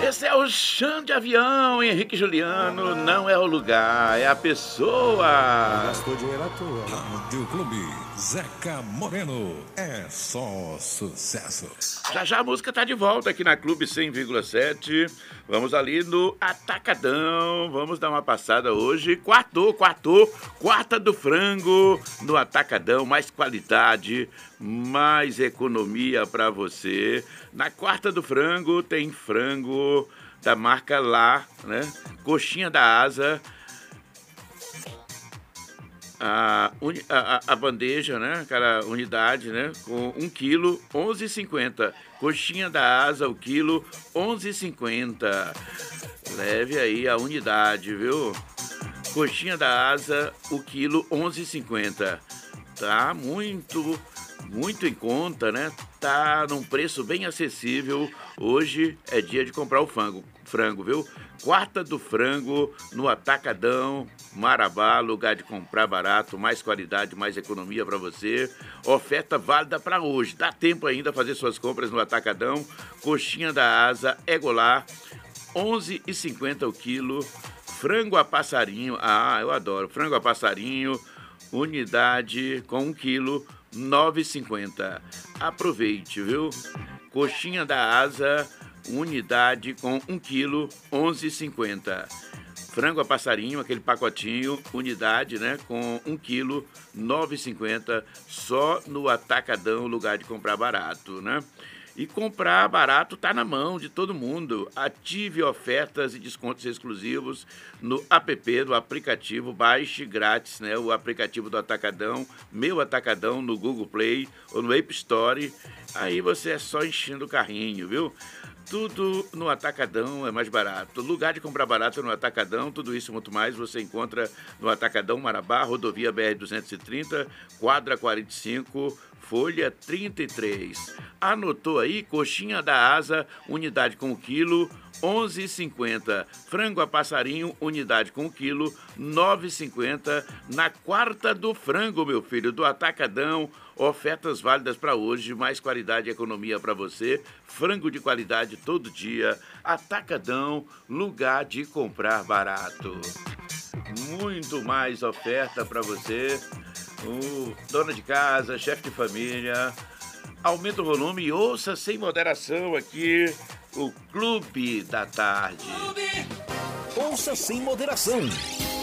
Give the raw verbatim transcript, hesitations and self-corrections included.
Esse é o chão de avião, Henrique Juliano. Não é o lugar, é a pessoa. Gastou dinheiro à toa. Rádio Clube Zeca Moreno. É só sucesso. Já já a música tá de volta aqui na Clube cem vírgula sete. Vamos ali no Atacadão. Vamos dar uma passada hoje. Quartou, quartou. Quarta do frango no Atacadão. Mais qualidade, mais economia para você. Na quarta do frango tem frango da marca Lá, né? Coxinha da asa. A, uni, a, a bandeja, né? Aquela unidade, né? Com um quilo, onze reais e cinquenta centavos. Coxinha da asa, o quilo, onze reais e cinquenta centavos. Leve aí a unidade, viu? Coxinha da asa, o quilo, onze reais e cinquenta centavos. Tá muito, muito em conta, né? Tá num preço bem acessível. Hoje é dia de comprar o frango, frango, viu? Quarta do frango no Atacadão, Marabá, lugar de comprar barato, mais qualidade, mais economia para você. Oferta válida para hoje. Dá tempo ainda fazer suas compras no Atacadão. Coxinha da asa, Egolá, onze reais e cinquenta centavos o quilo. Frango a passarinho, ah, eu adoro. Frango a passarinho, unidade com um quilo, nove reais e cinquenta centavos. Aproveite, viu? Coxinha da asa, unidade com um quilo, onze reais e cinquenta centavos. Frango a passarinho, aquele pacotinho, unidade, né, com um quilo, nove reais e cinquenta centavos, só no Atacadão, lugar de comprar barato, né? E comprar barato tá na mão de todo mundo. Ative ofertas e descontos exclusivos no app do aplicativo. Baixe grátis, né, o aplicativo do Atacadão, Meu Atacadão, no Google Play ou no App Store. Aí você é só enchendo o carrinho, viu? Tudo no Atacadão é mais barato. Lugar de comprar barato no Atacadão, tudo isso e muito mais você encontra no Atacadão Marabá, rodovia B R duzentos e trinta, quadra quarenta e cinco, folha trinta e três. Anotou aí? Coxinha da asa, unidade com quilo, onze reais e cinquenta centavos. Frango a passarinho, unidade com quilo, nove reais e cinquenta centavos. Na quarta do frango, meu filho, do Atacadão. Ofertas válidas para hoje, mais qualidade e economia para você. Frango de qualidade todo dia. Atacadão, lugar de comprar barato. Muito mais oferta para você. O dona de casa, chefe de família. Aumenta o volume e ouça sem moderação aqui o Clube da Tarde. Ouça sem moderação.